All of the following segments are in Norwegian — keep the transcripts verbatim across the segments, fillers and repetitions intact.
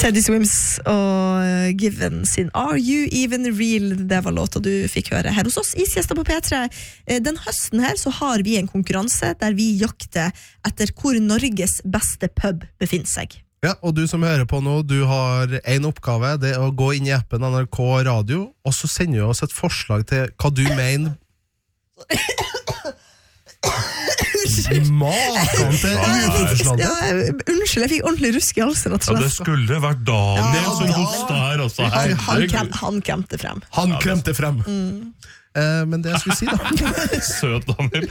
Teddy Swims og Given sin Are You Even Real? Det var låta du fikk høre her hos oss i Siesta på P tre. Den høsten her så har vi en konkurranse der vi jakter etter hvor Norges beste pub befinner seg. Ja, og du som hører på nå, du har en oppgave, det er å gå inn i appen N R K Radio, og så sender du oss et forslag til hva du mener. Maken til utenforslaget. Ja, unnskyld, jeg fikk ordentlig rusk i halsen. Ja, det skulle vært Daniel ja, som hosta her også. Han, han, krem, han kremte frem. Han kremte frem. Mm. Eh, men det jeg skulle si da. Søt Daniel.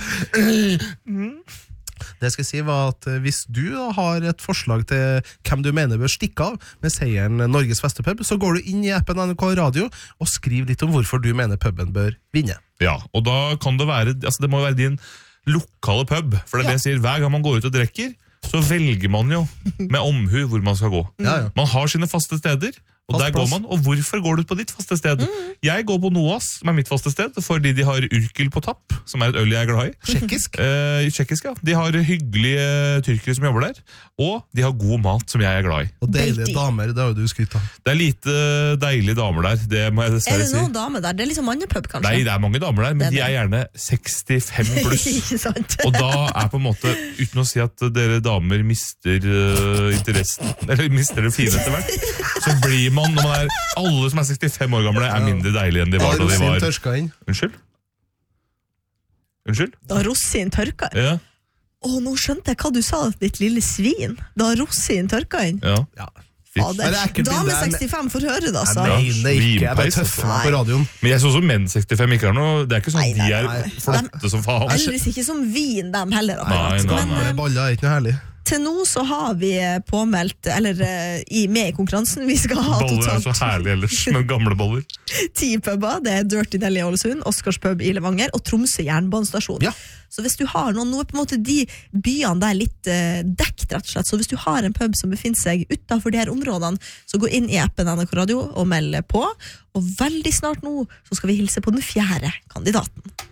Det jeg skal si var at hvis du da har et forslag til hvem du mener bør stikke av med seieren Norges beste pub, så går du inn i appen N R K Radio og skriv litt om hvorfor du mener puben bør vinne. Ja, og da kan det være, altså det må være din lokale pub, for det er det jeg sier, hver gang man går ut og drikker, så velger man jo med omhu hvor man skal gå. Ja, ja. Man har sine faste steder, og der går man, og hvorfor går du på ditt faste sted? Mm. Jeg går på Noas, som er mitt faste sted, fordi de har Urkel på tapp, som er et øl jeg er glad i. Tjekkisk? Eh, tjekkisk, ja. De har hyggelige tyrkere som jobber der, og de har god mat som jeg er glad i. Og deilige damer, det har jo du skrytt av. Det er lite deilige damer der, det må jeg dessverre si. Er det noen damer der? Det er liksom mannepub, kanskje? Nei, det er mange damer der, men det er de er gjerne sekstifem pluss. Ikke sant? Og da er på en måte, uten å si at dere damer mister uh, interessen, eller mister det fine etter hvert, så blir man, når man er alle som er sekstifem år gamle, er mindre deilige enn de var da de var... tørska inn. Unnskyld? Unnskyld? Da rosin tørka inn? Ja. Åh, nå skjønte jeg hva du sa, ditt lille svin. Da rosin tørka inn? Ja. Ja. Fader. Dame sekstifem får høre da, så. Jeg mener ikke, jeg bare tøffer meg på radioen. Men jeg synes også menn sekstifem ikke er noe, det er ikke sånn nei, nei, nei. De er flotte som faen. Ellers ikke som vin dem heller. Nei, nei, nei. Men baller er ikke noe herlig. Til nå så har vi påmeldt, eller i, med i konkurransen, vi skal ha boller totalt... Boller er så herlig ellers, med gamle boller. Ti puber, det er Dirty Nelly i Ålesund, Oscars pub i Levanger, og Tromsø jernbanestasjon. Ja. Så hvis du har noen, nå er på en måte de byene der litt uh, dekt, rett og slett, så hvis du har en pub som befinner seg utenfor de her områdene, så gå inn i appen N R K Radio og meld på, og veldig snart nå så skal vi hilse på den fjerde kandidaten.